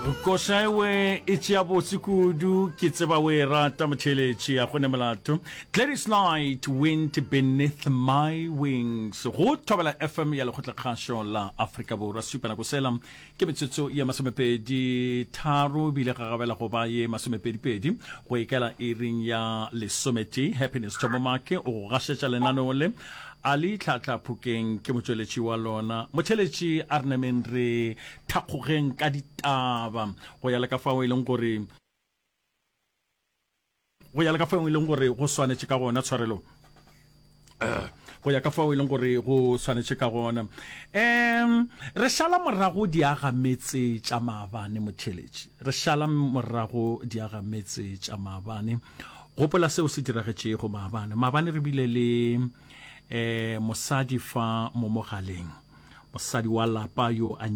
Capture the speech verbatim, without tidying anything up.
Koshawe ichiabo sikudu kitsebawe rata machelechi akone malato. Gladys Knight, wind beneath my wings. Go tobela F M ya lekgotla kgasho la Afrika Borwa super na go sela ke metsotso ya masomepedi tharo bile ga gabela go ba ye masomepedi pedi go ikela iring ya lesometi happiness tomomake o gashetsa lenano le ali tlhatla phukeng ke motsweletši wa lona motsweletši arnamenre thakgogeng ka ditaba go ya le ka fao e leng gore go ya le ka fao e leng gore go swanetse ka gona tshwarelo go ya ka fao e leng gore go swanetse ka gona em re shala morago di aga metse tša maabane motsweletši re shala morago di aga metse tša maabane gopola seo se diragetše go maabane maabane re bile le eh mosadi fa mo mogaleng mosadi wa lapa yo a